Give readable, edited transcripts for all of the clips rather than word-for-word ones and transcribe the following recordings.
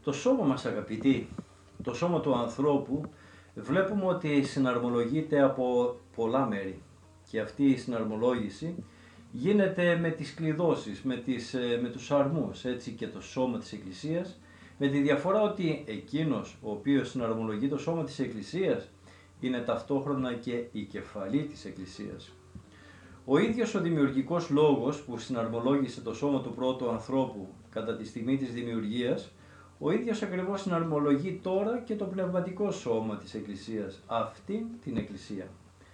Το σώμα μας, αγαπητοί, το σώμα του ανθρώπου, βλέπουμε ότι συναρμολογείται από πολλά μέρη και αυτή η συναρμολόγηση γίνεται με τις κλειδώσεις, με τους αρμούς, έτσι και το σώμα της Εκκλησίας, με τη διαφορά ότι εκείνος ο οποίος συναρμολογεί το σώμα της Εκκλησίας είναι ταυτόχρονα και η κεφαλή της Εκκλησίας. Ο ίδιος ο δημιουργικός λόγος που συναρμολόγησε το σώμα του πρώτου ανθρώπου κατά τη στιγμή της δημιουργίας, ο ίδιος ακριβώς συναρμολογεί τώρα και το πνευματικό σώμα της Εκκλησίας, αυτή την Εκκλησία.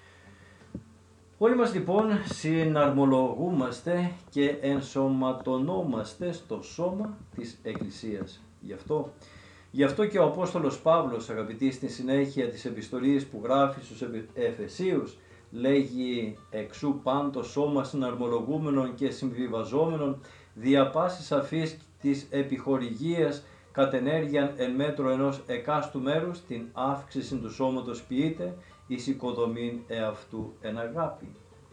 Όλοι μας λοιπόν συναρμολογούμαστε και ενσωματωνόμαστε στο σώμα της Εκκλησίας. Γι' αυτό και ο Απόστολος Παύλος, αγαπητοί, στη συνέχεια της επιστολής που γράφει στους Εφεσίους, λέγει «Εξού παν το σώμα συναρμολογούμενων και συμβιβαζόμενων, δια πάσης αφής της επιχορηγίας κατ' ενέργειαν εν μέτρο ενός εκάστου μέρους, την αύξηση του σώματος ποιείται, εις οικοδομήν εαυτού εν αγάπη».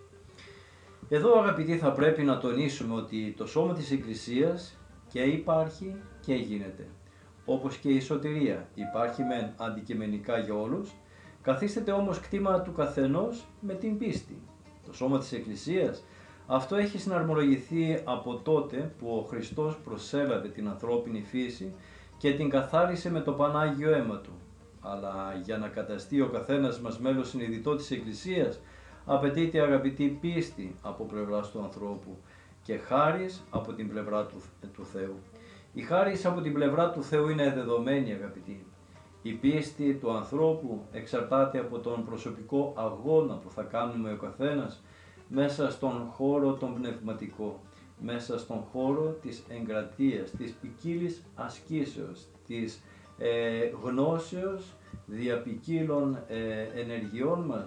Εδώ, αγαπητοί, θα πρέπει να τονίσουμε ότι το σώμα της Εκκλησίας και υπάρχει και γίνεται. Όπως και η σωτηρία υπάρχει μεν αντικειμενικά για όλους, καθίσταται όμως κτήμα του καθενός με την πίστη. Το σώμα της Εκκλησίας αυτό έχει συναρμολογηθεί από τότε που ο Χριστός προσέλαβε την ανθρώπινη φύση και την καθάρισε με το Πανάγιο αίμα Του. Αλλά για να καταστεί ο καθένας μας μέλος συνειδητό της Εκκλησίας, απαιτείται, αγαπητή, πίστη από πλευράς του ανθρώπου και χάρις από την πλευρά του Θεού. Η χάρις από την πλευρά του Θεού είναι δεδομένη, αγαπητοί. Η πίστη του ανθρώπου εξαρτάται από τον προσωπικό αγώνα που θα κάνουμε ο καθένας μέσα στον χώρο τον πνευματικό, μέσα στον χώρο της εγκρατείας, της ποικίλης ασκήσεως, της γνώσεως δια ποικίλων ενεργειών μας